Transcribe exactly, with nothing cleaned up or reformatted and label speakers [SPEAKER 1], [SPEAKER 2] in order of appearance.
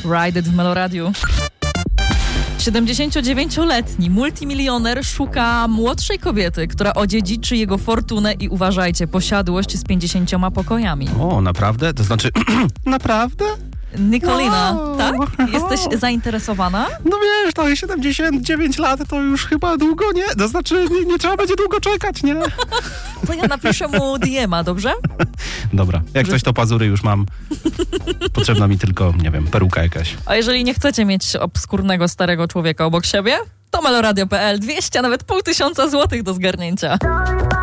[SPEAKER 1] Ride It w Meloradiu. siedemdziesięciodziewięcioletni multimilioner szuka młodszej kobiety, która odziedziczy jego fortunę i uważajcie, posiadłość z pięćdziesięcioma pokojami.
[SPEAKER 2] O, naprawdę? To znaczy, naprawdę?
[SPEAKER 1] Nikolina,
[SPEAKER 2] Wow.
[SPEAKER 1] tak? Jesteś zainteresowana?
[SPEAKER 2] No wiesz, to siedemdziesiąt dziewięć lat to już chyba długo nie, to znaczy nie, nie trzeba będzie długo czekać, nie?
[SPEAKER 1] To ja napiszę mu D M a, dobrze?
[SPEAKER 2] Dobra, jak coś to pazury już mam. Potrzebna mi tylko, nie wiem, peruka jakaś.
[SPEAKER 1] A jeżeli nie chcecie mieć obskurnego starego człowieka obok siebie, to meloradio kropka p l, dwieście, a nawet pół tysiąca złotych do zgarnięcia.